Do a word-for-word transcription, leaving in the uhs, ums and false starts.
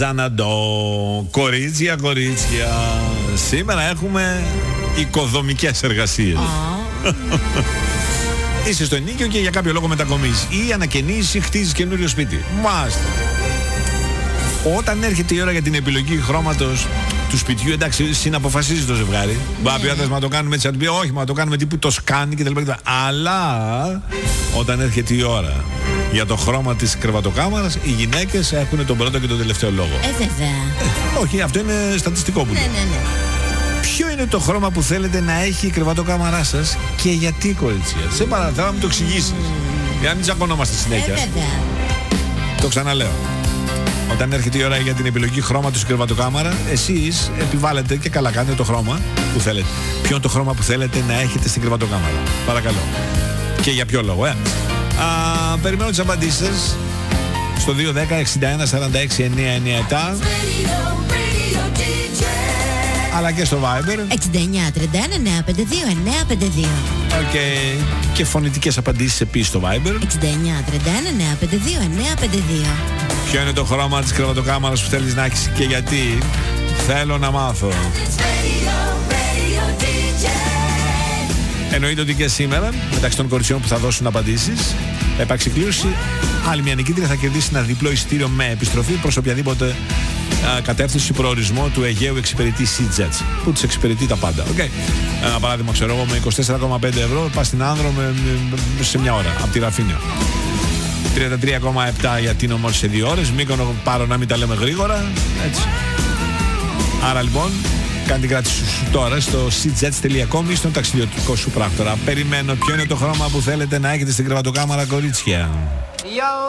Ζαναντό, κορίτσια, κορίτσια. Σήμερα έχουμε οικοδομικές εργασίες. Oh. Είσαι στο ενίκιο και για κάποιο λόγο μετακομίζεις ή ανακαινίζεις ή χτίζεις καινούριο σπίτι. Μάλιστα. Όταν έρχεται η ώρα για την επιλογή χρώματος του σπιτιού, εντάξει, συναποφασίζει το ζευγάρι. Μπα, πει να το κάνουμε έτσι, να του πει όχι, μα το κάνουμε τύπου το σκάνι κτλ. Αλλά όταν έρχεται η ώρα για το χρώμα της κρεβατοκάμαρας, οι γυναίκες έχουν τον πρώτο και τον τελευταίο λόγο. Ε, βέβαια. Ε, όχι, αυτό είναι στατιστικό που ναι, λέω. ναι, ναι. Ποιο είναι το χρώμα που θέλετε να έχει η κρεβατοκάμαρά σας και γιατί, κορίτσια? Σε παρακαλώ να μου το εξηγήσεις. Mm. Για να μην τσακωνόμαστε συνέχεια. Ε, βέβαια. Το ξαναλέω. Όταν έρχεται η ώρα για την επιλογή χρώματος στην κρεβατοκάμαρα, εσείς επιβάλλετε και καλά κάνετε το χρώμα που θέλετε. Ποιο είναι το χρώμα που θέλετε να έχετε στην κρεβατοκάμαρα? Παρακαλώ. Και για ποιο λόγο, ε? Α, περιμένω τις απαντήσεις σας στο δύο δέκα εξήντα ένα σαράντα έξι εννιακόσια ενενήντα επτά, αλλά και στο Viber εξήντα εννιά τριάντα ένα εννιακόσια πενήντα δύο εννιακόσια πενήντα δύο. Okay. Και φωνητικές απαντήσεις επίσης στο Viber εξήντα εννιά τριάντα ένα εννιακόσια πενήντα δύο εννιακόσια πενήντα δύο. Ποιο είναι το χρώμα της κρεβατοκάμαρας που θέλεις να έχεις και γιατί? Θέλω να μάθω. Εννοείται ότι και σήμερα, μεταξύ των κοριτσιών που θα δώσουν απαντήσεις, θα υπάρξει κλήρωση. Άλλη μια νικήτρια θα κερδίσει ένα διπλό εισιτήριο με επιστροφή προς οποιαδήποτε α, κατεύθυνση προορισμό του Αιγαίου εξυπηρετεί SeaJets, που τους εξυπηρετεί τα πάντα. Okay. Ένα παράδειγμα, ξέρω εγώ, με είκοσι τέσσερα κόμμα πέντε ευρώ πας στην Άνδρο με, με, σε μια ώρα από τη Ραφίνια. τριάντα τρία κόμμα επτά για Τίνο μόλις σε δύο ώρες. Μύκονο πάρω να μην τα λέμε γρήγορα. Έτσι. Άρα λοιπόν, κάνε την κράτηση σου τώρα στο seajets τελεία com ή στον ταξιδιωτικό σου πράκτορα. Περιμένω ποιο είναι το χρώμα που θέλετε να έχετε στην κρεβατοκάμαρα, κορίτσια. Yo.